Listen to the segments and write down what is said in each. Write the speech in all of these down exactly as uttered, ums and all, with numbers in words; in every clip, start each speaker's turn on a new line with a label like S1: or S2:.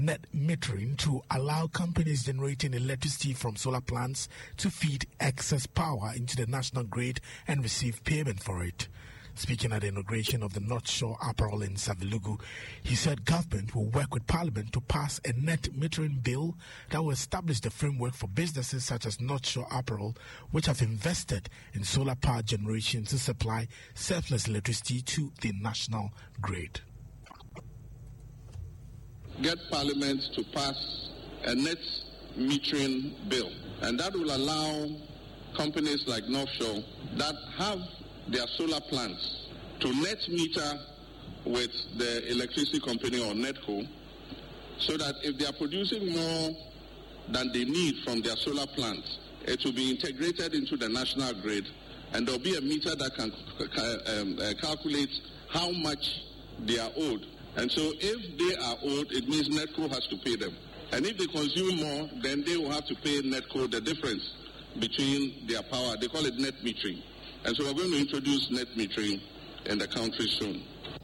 S1: net metering to allow companies generating electricity from solar plants to feed excess power into the national grid and receive payment for it. Speaking at the inauguration of the North Shore Apparel in Savelugu, he said government will work with Parliament to pass a net metering bill that will establish the framework for businesses such as North Shore Apparel, which have invested in solar power generation to supply surplus electricity to the national grid.
S2: Get Parliament to pass a net metering bill, and that will allow companies like North Shore that have their solar plants to net meter with the electricity company or NETCO, so that if they are producing more than they need from their solar plants, it will be integrated into the national grid, and there will be a meter that can um, uh, calculate how much they are owed. And so if they are owed, it means NETCO has to pay them. And if they consume more, then they will have to pay NETCO the difference between their power. They call it net metering. And so we're going to introduce net metering in the country soon.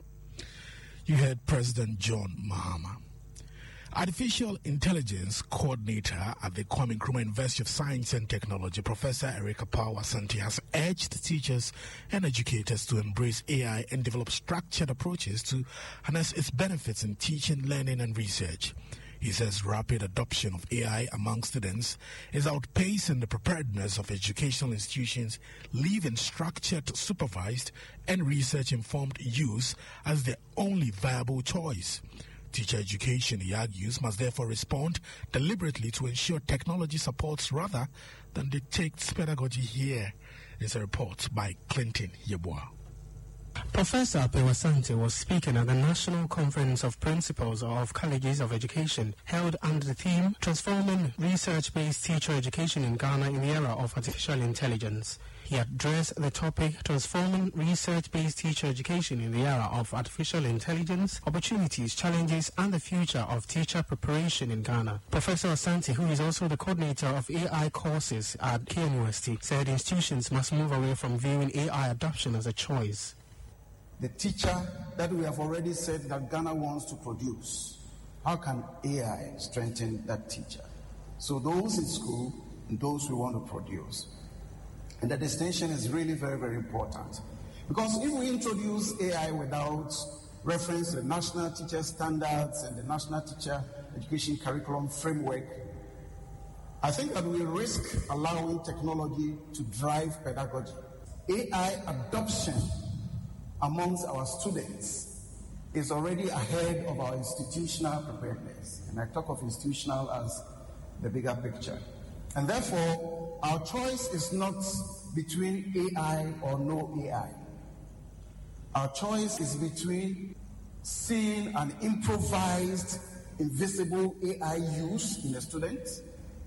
S1: You heard President John Mahama. Artificial Intelligence Coordinator at the Kwame Nkrumah University of Science and Technology, Professor Erica Powell Asante, has urged teachers and educators to embrace A I and develop structured approaches to harness its benefits in teaching, learning, and research. He says rapid adoption of A I among students is outpacing the preparedness of educational institutions, leaving structured, supervised, and research-informed use as the only viable choice. Teacher education, he argues, must therefore respond deliberately to ensure technology supports rather than dictates pedagogy. Here is a report by Clinton Yeboah.
S3: Professor Powell Asante was speaking at the National Conference of Principals of Colleges of Education held under the theme Transforming Research-Based Teacher Education in Ghana in the Era of Artificial Intelligence. He addressed the topic Transforming Research-Based Teacher Education in the Era of Artificial Intelligence, Opportunities, Challenges, and the Future of Teacher Preparation in Ghana. Professor Asante, who is also the coordinator of A I courses at K N U S T, said institutions must move away from viewing A I adoption as a choice.
S4: The teacher that we have already said that Ghana wants to produce, how can A I strengthen that teacher? So those in school and those we want to produce. And the distinction is really very, very important. Because if we introduce A I without reference to the national teacher standards and the national teacher education curriculum framework, I think that we risk allowing technology to drive pedagogy. A I adoption amongst our students is already ahead of our institutional preparedness. And I talk of institutional as the bigger picture. And therefore, our choice is not between A I or no A I. Our choice is between seeing an improvised, invisible A I use in the students,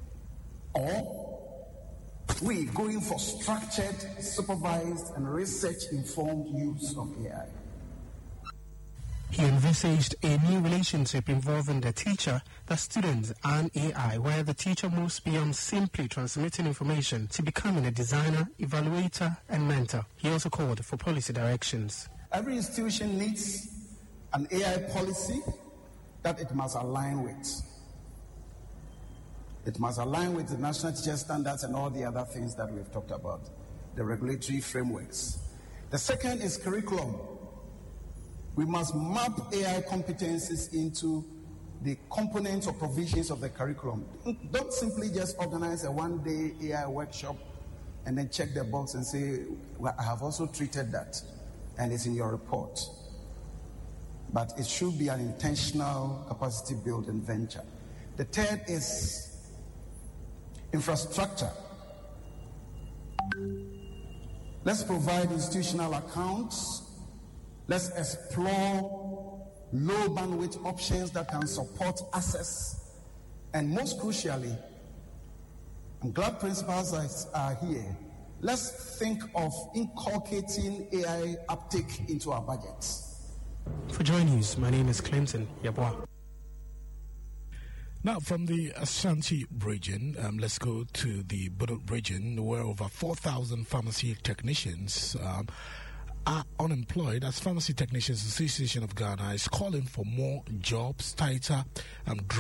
S4: or we going for structured, supervised, and research-informed use of A I.
S3: He envisaged a new relationship involving the teacher, the students, and A I, where the teacher moves beyond simply transmitting information to becoming a designer, evaluator, and mentor. He also called for policy directions.
S4: Every institution needs an A I policy that it must align with. It must align with the national teacher standards and all the other things that we've talked about, the regulatory frameworks. The second is curriculum. We must map A I competencies into the components or provisions of the curriculum. Don't simply just organize a one-day A I workshop and then check the box and say, well, I have also treated that, and it's in your report. But it should be an intentional capacity building venture. The third is infrastructure. Let's provide institutional accounts. Let's explore low bandwidth options that can support access. And most crucially, I'm glad principals are here. Let's think of inculcating A I uptake into our budgets.
S3: For Joy News, my name is Clinton Yeboah.
S1: Now, from the Ashanti region, um, let's go to the Bono region, where over four thousand pharmacy technicians um, are unemployed, as Pharmacy Technicians Association of Ghana is calling for more jobs, tighter um,